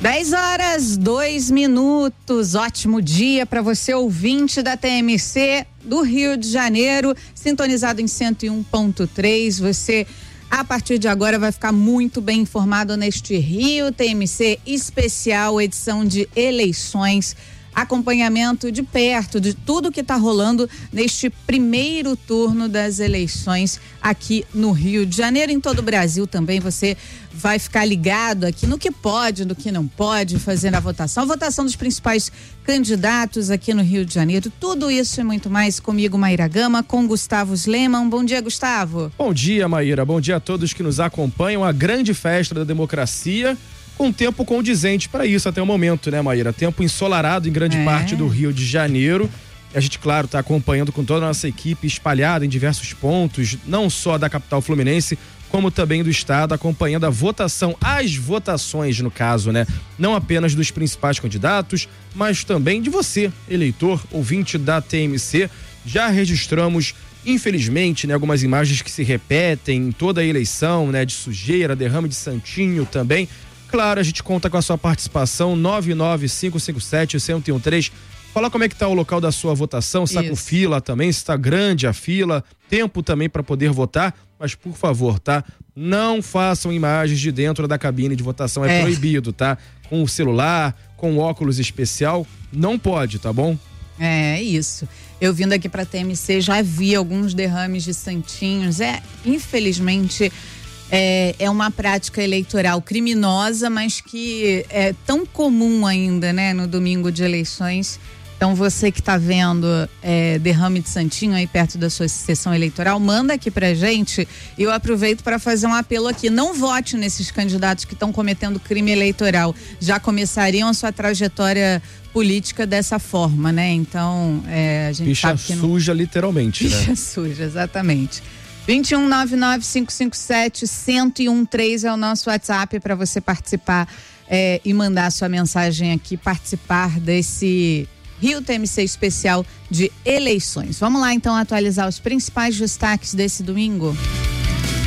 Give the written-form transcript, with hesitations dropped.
10h02. Ótimo dia para você, ouvinte da TMC do Rio de Janeiro, sintonizado em 101.3. Você, a partir de agora, vai ficar muito bem informado neste Rio TMC especial, edição de eleições. Acompanhamento de perto de tudo que está rolando neste primeiro turno das eleições aqui no Rio de Janeiro, em todo o Brasil também. Você vai ficar ligado aqui no que pode, no que não pode fazer a votação dos principais candidatos aqui no Rio de Janeiro. Tudo isso e muito mais comigo, Maíra Gama, com Gustavo Sleman. Bom dia, Gustavo. Bom dia, Maíra. Bom dia a todos que nos acompanham. A grande festa da democracia, com tempo condizente para isso até o momento, né, Maíra? Tempo ensolarado em grande parte do Rio de Janeiro. A gente, claro, está acompanhando com toda a nossa equipe espalhada em diversos pontos, não só da capital fluminense, como também do estado, acompanhando a votação, as votações, no caso, né? Não apenas dos principais candidatos, mas também de você, eleitor, ouvinte da TMC. Já registramos, infelizmente, né, algumas imagens que se repetem em toda a eleição, né? De sujeira, derrame de santinho também. Claro, a gente conta com a sua participação, 99557-1013. Fala como é que tá o local da sua votação, se tá com fila também, se tá grande a fila, tempo também para poder votar, mas por favor, tá? Não façam imagens de dentro da cabine de votação, é proibido, tá? Com o celular, com óculos especial, não pode, tá bom? É isso. Eu vindo aqui pra TMC já vi alguns derrames de santinhos, infelizmente... É uma prática eleitoral criminosa, mas que é tão comum ainda, né, no domingo de eleições. Então, você que está vendo derrame de santinho aí perto da sua sessão eleitoral, manda aqui pra gente. E eu aproveito para fazer um apelo aqui. Não vote nesses candidatos que estão cometendo crime eleitoral. Já começariam a sua trajetória política dessa forma, né? Então, a gente Picha sabe que suja, literalmente, Picha né? suja, exatamente. 2199-557-1013 é o nosso WhatsApp para você participar e mandar sua mensagem aqui, participar desse Rio TMC especial de eleições. Vamos lá então atualizar os principais destaques desse domingo?